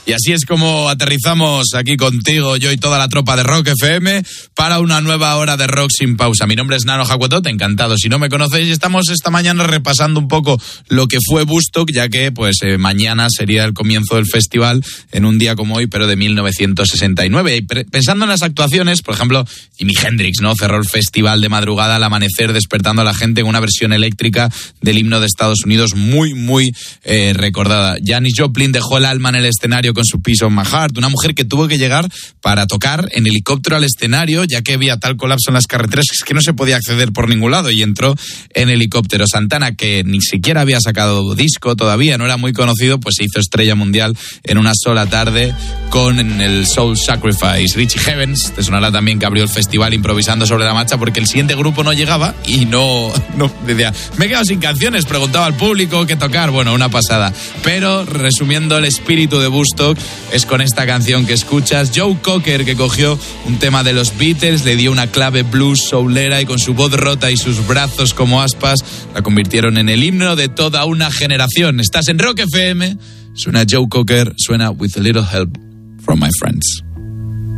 Y así es como aterrizamos aquí contigo, yo y toda la tropa de Rock FM, para una nueva hora de rock sin pausa. Mi nombre es Nano Jacuetot, encantado. Si no me conocéis, estamos esta mañana repasando un poco lo que fue Woodstock, ya que mañana sería el comienzo del festival, en un día como hoy, pero de 1969. Y pensando en las actuaciones, por ejemplo, Jimi Hendrix, ¿no? Cerró el festival de madrugada al amanecer, despertando a la gente en una versión eléctrica del himno de Estados Unidos muy recordada. Janis Joplin dejó el alma en el escenario con su Piece of My Heart, una mujer que tuvo que llegar para tocar en helicóptero al escenario, ya que había tal colapso en las carreteras que no se podía acceder por ningún lado, y entró en helicóptero. Santana, que ni siquiera había sacado disco todavía, no era muy conocido, pues se hizo estrella mundial en una sola tarde con el Soul Sacrifice. Richie Havens, te sonará también, que abrió el festival improvisando sobre la marcha porque el siguiente grupo no llegaba y no decía, me he quedado sin canciones, preguntaba al público qué tocar. Bueno, una pasada. Pero resumiendo el espíritu de Woodstock, es con esta canción que escuchas. Joe Cocker, que cogió un tema de los Beatles, le dio una clave blues soulera y con su voz rota y sus brazos como aspas la convirtieron en el himno de toda una generación. Estás en Rock FM, suena Joe Cocker, suena With a Little Help from My Friends.